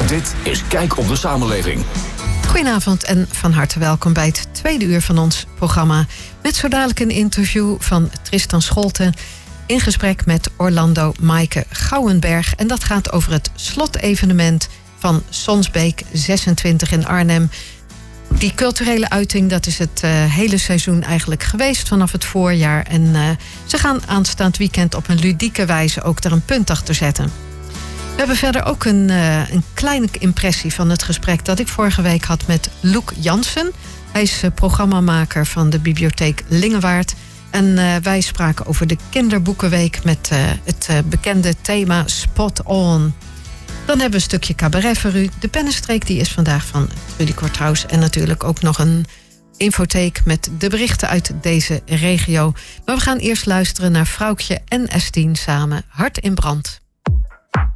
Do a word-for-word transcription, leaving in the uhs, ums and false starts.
Dit is Kijk op de Samenleving. Goedenavond en van harte welkom bij het tweede uur van ons programma. Met zo dadelijk een interview van Tristan Scholten in gesprek met Orlando Maaike Gouwenberg. En dat gaat over het slotevenement van Sonsbeek zesentwintig in Arnhem. Die culturele uiting, dat is het uh, hele seizoen eigenlijk geweest vanaf het voorjaar. En uh, ze gaan aanstaand weekend op een ludieke wijze ook er een punt achter zetten. We hebben verder ook een, uh, een kleine impressie van het gesprek dat ik vorige week had met Loek Jansen. Hij is uh, programmamaker van de bibliotheek Lingewaard. En uh, wij spraken over de kinderboekenweek met uh, het uh, bekende thema Spot On. Dan hebben we een stukje cabaret voor u. De pennenstreek die is vandaag van Rudy Korthaus. En natuurlijk ook nog een infotheek met de berichten uit deze regio. Maar we gaan eerst luisteren naar Vrouwtje en Estien samen. Hart in brand.